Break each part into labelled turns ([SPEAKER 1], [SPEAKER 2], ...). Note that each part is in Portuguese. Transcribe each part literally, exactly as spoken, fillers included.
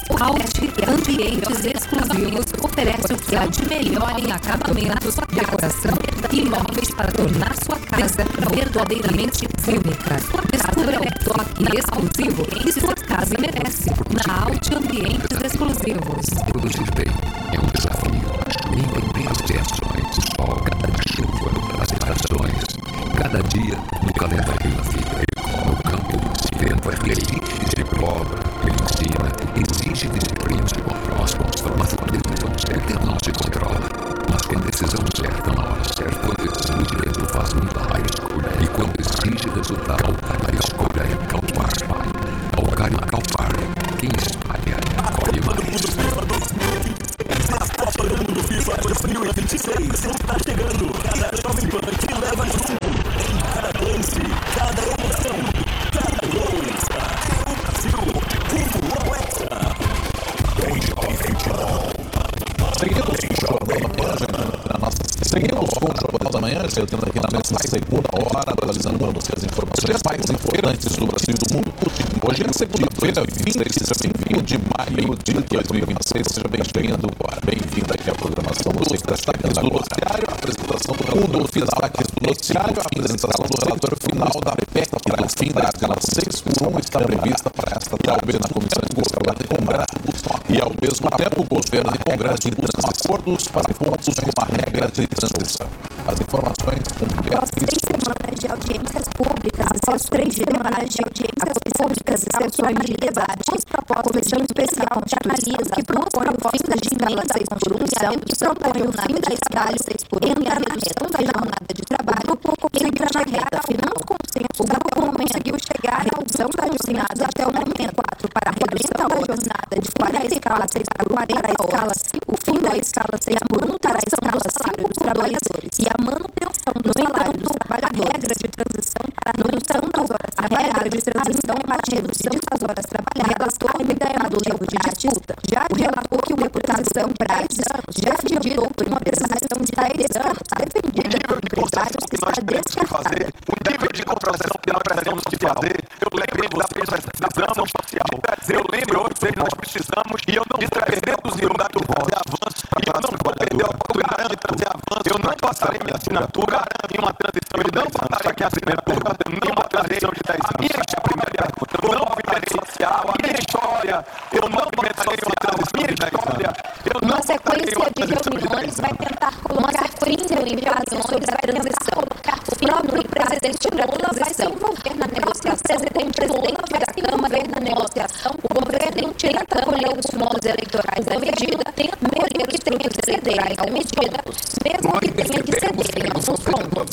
[SPEAKER 1] Outlet Ambientes Exclusivos oferece o que há de melhor em acabamentos, decoração e móveis para tornar sua casa verdadeiramente única. Descubra o toque exclusivo que sua casa merece na Out Ambientes Exclusivos.
[SPEAKER 2] Produzir bem é um desafio. Entender as estações, o sol, cada chuva, as estações, cada dia no calendário da vida. No campo, se vento é rei, se prova, ele ensina, exige disciplina. Nós vamos formar a decisão certa, não se controla. Mas com a decisão certa, na hora certa, quando exige resultado, a escolha. E quando exige resultado, a escolha é calmar. Calcar e calmar. Quem espalha, colhe mais.
[SPEAKER 3] A Copa do Mundo FIFA dois mil e vinte e seis está chegando. Cada jovem pan que leva junto. Cada lance, cada emoção, cada gol. É o Brasil. Rumo ao Hexa.
[SPEAKER 4] Seguimos com o Jornal da Manhã, chegando aqui na nossa segunda hora, atualizando para você as informações mais importantes do Brasil e do mundo. Hoje é segunda-feira, vinte e cinco de maio de dois mil e vinte e seis. Seja bem-vindo, bem-vindo aqui à programação. Você que está aqui no noticiário, a apresentação do final aqui do noticiário, a apresentação do relatório final da P E C para o fim da Arcana seis por um está prevista para esta tarde na Comissão de Governo e Congresso. E, ao mesmo tempo, o Governo e Congresso buscam acordos para pontos com a regra de transmissão. As informações
[SPEAKER 5] após três semanas de audiências públicas, após três semanas de audiências públicas e sessões de debate, a Comissão Especial de Analisa que propõe o fim da escala seis por um e propõe o fim da escala seis por um e a redução da jornada de trabalho, o grupo conseguiu chegar ao final do consenso. O grupo conseguiu chegar à redução da jornada até o momento quatro para a redução da jornada de quarenta escala seis para quarenta escala cinco, o fim da escala seis por um para a escala salário dos trabalhadores e a manutenção do salário dos trabalhadores. A regra de transição para a manutenção das horas. A regra de transição é para a redução das horas trabalhadas com ideia do livro de disputa. Já relatou que o deputação Braz já pediu por uma decisão de descartar, defendida por empresários que está descartada.
[SPEAKER 6] O nível de comprovação que nós precisamos de fazer, eu lembro da precisão social. Eu lembro hoje que nós precisamos, e eu não vou perder o zero da fazer avanços, e eu não vou perder a oportunidade de trazer avanços. Eu não passarei minha assinatura em uma transição de dez anos, aqui a assinatura, em uma transição de dez anos. A minha primeira, eu não ficarei social, a minha história, eu não começarei uma transição de dez anos.
[SPEAKER 7] Uma sequência de reuniões vai tentar colocar fim em reuniões sobre a transição. O próprio presidente Lula vai se envolver na negociação, tem o presidente da Câmara na negociação, o governo tenta colher os fundos eleitorais da medida, mesmo que tenha que ceder a medida, mesmo que tenha que ceder em alguns pontos.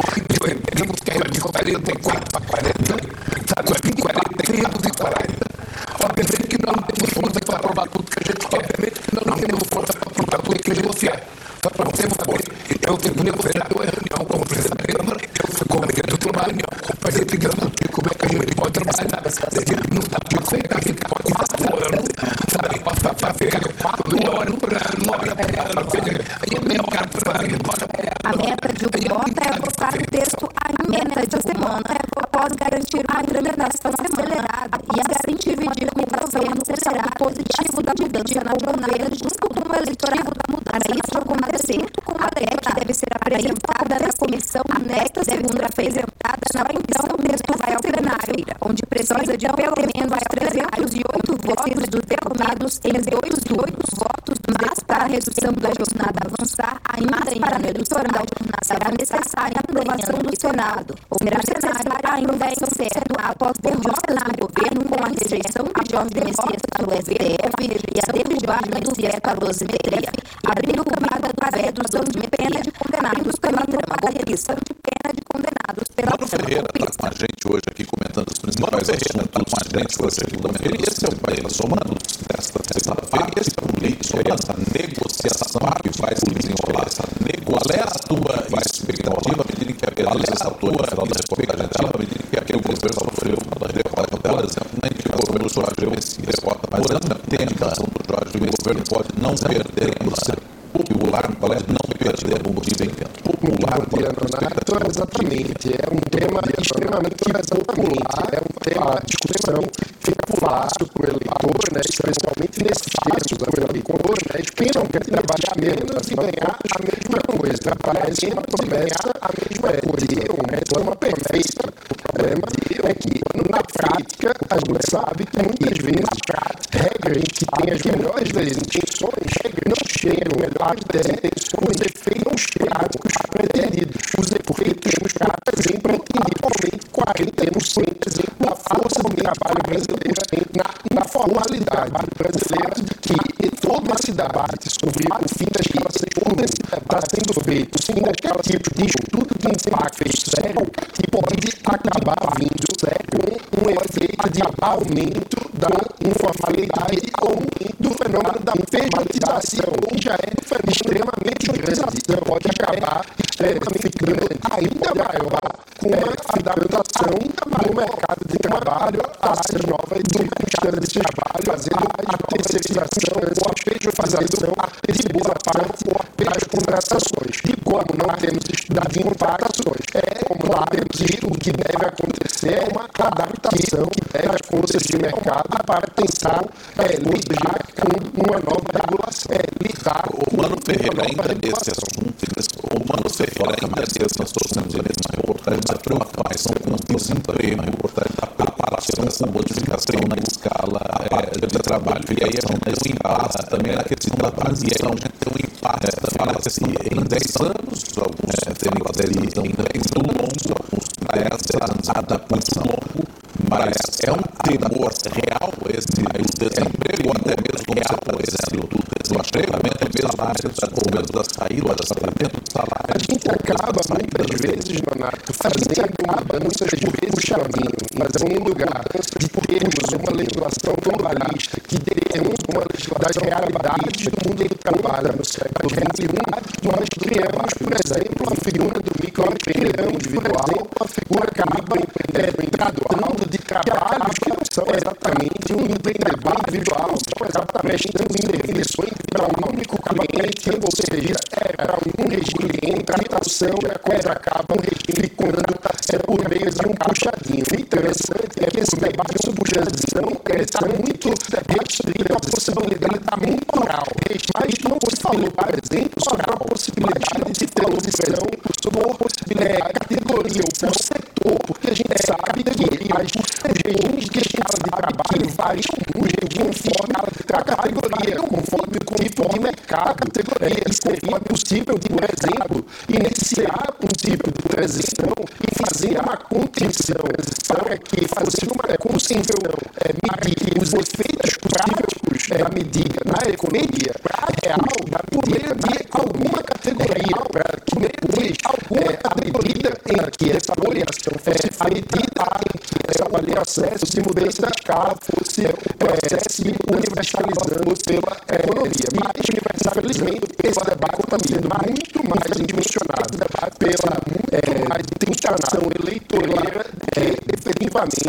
[SPEAKER 2] Temos que ir de quarenta e quatro para quarenta, estamos aqui em quarenta e quarenta. Obviamente que não temos força para aprovar tudo que a gente quer. Obviamente que não temos força para aprovar tudo que a gente quer. Só para você saber, eu tenho negociado uma reunião com o presidente da Câmara, eu fui com o presidente do trabalho, para ele ficar como é que a gente pode trabalhar, não está de feita, ficar quatro anos, sabe, para ficar quatro horas para não atrapalhar, aí é meio caro para ir embora.
[SPEAKER 5] A meta de Ubota é votar o texto ainda esta semana, após garantir uma tramitação acelerada e assim dividir o governo será positivo da mudança na jornada junto com o eleitoral da mudança. Para isso acontecer, com a D E C deve ser apresentada na comissão, a nesta segunda-feira apresentada na então o texto vai ao plenário, onde precisa de pelo menos trezentos e oito votos dos deputados em dois votos, mas para a redução da jornada avançar ainda em ano eleitoral, será necessária a aprovação do Senado. Será necessária ainda em Senado, após derrota do governo com a rejeição de Jorge Messias para o S T F e a derrubada do veto a dosimetria, abrindo o caminho para a redução de pena de condenados pela trama, a redução de pena de condenados pela
[SPEAKER 4] Mano Ferreira está com a gente hoje aqui comentando os principais assuntos com a gente hoje aqui do Ferreira. Esse é o País Somando desta sexta-feira. Esse é o leite sobre essa negociação que vai se desenrolar. Essa negociação. Qual é a tua expectativa à medida que a beleza essa tua final da expectativa à medida que aquele governo sofreu uma derrota, por exemplo, nem que o governo sofreu esse derrota, mas ao mesmo tempo a ação do Jorge, o governo pode não perder por ser popular, pode não perder por motivo popular.
[SPEAKER 8] Exatamente, é um tema extremamente popular, é um tema, a discussão fica fácil para o eleitor, né, especialmente nesses termos da eleitor, né, de quem não quer trabalhar menos e ganhar a mesma coisa. Parece uma promessa a mesma coisa, né, é uma perfeita. O problema é que, na prática, a gente sabe que muitas vezes regras que têm as melhores das intenções não chegam até os efeitos práticos pretendidos. Os efeitos práticos representam igualmente quarenta por cento da força do trabalho brasileiro na, na formalidade brasileira, que todo esse debate sobre o fim das classes públicas está sendo feito sem qualquer tipo de estudo de impacto sério que pode acabar vindo com um efeito de aumento da informalidade ou do fenômeno da privatização, que já é extremamente grande, pode acabar é, ficando ainda maior com a adaptação do mercado de trabalho às novas circunstâncias de trabalho, fazendo a terceirização ou a pejotização de boa parte das contratações. E como não temos estudado de impactações, é como não temos visto, o que deve acontecer é uma adaptação das forças de mercado para tentar é, lidar com uma nova regulação. É, lidar
[SPEAKER 4] o Mano Ferreira ainda nesse assunto, o Mano Ferreira ainda nesse assunto, uma reportagem da preocupação com o desemprego, uma reportagem da preparação com a modificação na escala é, de trabalho. E aí a gente tem um impasse também na questão da transição, a gente tem um impasse também na questão em dez anos, alguns terem que fazer então muito longo, alguns para essa adaptação, mas é um temor real esse do desemprego, ou até mesmo como você por exemplo, do desemprego, até mesmo como medo da saída, da dentro do salário.
[SPEAKER 8] A gente acaba muitas vezes, Donato, fazendo mudanças por esse caminho, mas em lugar de termos uma legislação globalista que teremos uma das realidades do mundo do trabalho no século vinte e um, nós criamos, por exemplo, a figura do microempreendedor individual, a figura acaba é, traduzindo de trabalhos que não são exatamente um empreendedor individual, são exatamente serviços para um único cliente, ou seja, é para um regime em tratação, a coisa acaba ficando é, por meio de um puxadinho. O interessante é que esse debate sobre transição está muito restrito à possibilidade temporal, mas não se falou, por exemplo, sobre a possibilidade de transição por é, categoria ou por setor, porque a gente sabe que as regiões de escala de trabalho variam muito conforme a categoria, conforme o tipo de mercado, categoria. E seria possível, por exemplo, iniciar um tipo de transição e fazer uma contenção para que fosse uma possível é, medir os efeitos práticos da medida na economia real por meio de alguma categoria, para que depois é, a medida em que essa avaliação fosse feita, essa avaliação se mudasse da escala, fosse é, se universalizando pela economia. Mas, infelizmente, esse debate está sendo muito mais impulsionado pela é, mais tentação eleitoreira que efetivamente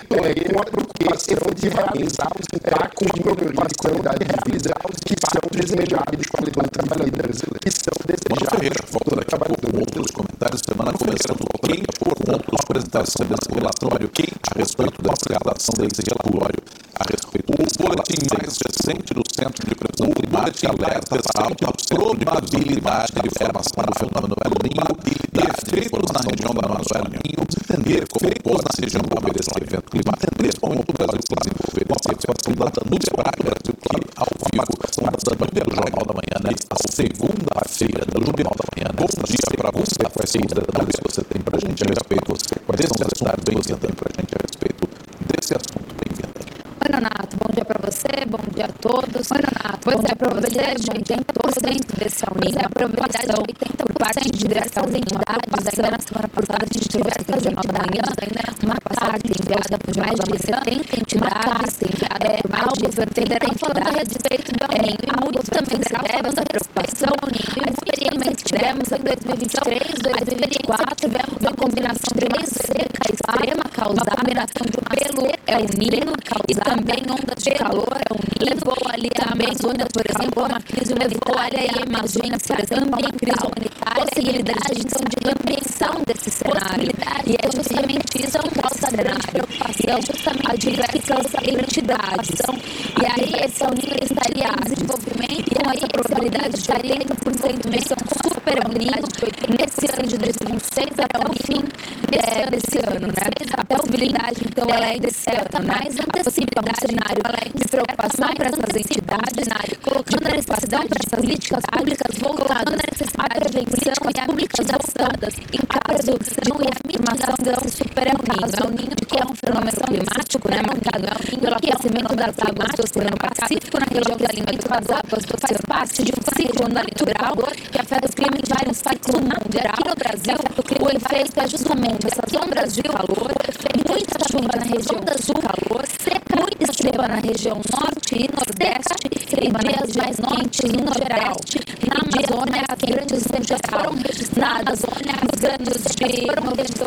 [SPEAKER 8] é, com a preocupação de realizar é, com a preocupação de realizar os que são desejados pelo trabalhador brasileiro, que são desejados
[SPEAKER 4] pelo trabalhador. Outros comentários semana começando quente por conta da apresentação desse relatório quente a respeito da escalação desse relatório. A respeito do boletim mais recente do Centro de Previsão Climática alerta a probabilidade de formação do fenômeno El Niño e efeitos na região da Amazônia. Entender como pode na região envolver esse evento climático, principalmente o Brasil desenvolver essa participação da Danúbia Braga, Brasil que ao vivo, da Danúbia do Jornal da Manhã, nesta segunda-feira do Jornal da Manhã. Bom dia para você, parceiro da Danúbia, você tem para a gente a respeito desse assunto, bem-vindo para a gente a respeito desse assunto, bem-vindo.
[SPEAKER 7] Oi, Renato, bom dia para você, bom dia a todos. Oi, Renato, pois é, a probabilidade de oitenta por cento desse aumento, a probabilidade de oitenta por cento de diversas entidades, ainda na semana passada a gente teve essa Jornal da Manhã, uma carta enviada por mais de setenta entidades, enviada por mais de setenta entidades a respeito do aumento, e muito também se deve essa preocupação, a experiência que tivemos em dois mil e vinte e três, dois mil e vinte e quatro, tivemos a combinação de uma seca extrema causada pelo El Niño e também ondas de calor levou ali a Amazônia, por exemplo, a uma crise humanitária e emergência ambiental, possibilidade então de repreensão desse cenário. E é justamente isso que causa grande preocupação a diversas entidades. E aí esse El Niño estaria em desenvolvimento com essa probabilidade de oitenta por cento mesmo super El Niño nesse ano de dois mil e vinte e seis até o fim é, desse ano, né? A possibilidade, então, ela é desse ano, mais antecipa um cenário de preocupação para essas entidades, colocando a necessidade de políticas públicas voltadas à prevenção e à mitigação em caso de uma afirmação desse super El Niño, que é um fenômeno climático, né, marcado pelo aquecimento das águas do Oceano Pacífico na região do alimento das águas do faz parte de um ciclo natural que afeta o clima em vários países do mundo. Aqui no Brasil, o efeito é justamente essas ondas de calor, muita chuva na região do calor, seca, muita chuva na região norte e nordeste, e dias mais quentes no geral. Na Amazônia, as grandes incêndios foram registradas, os anos de noventa e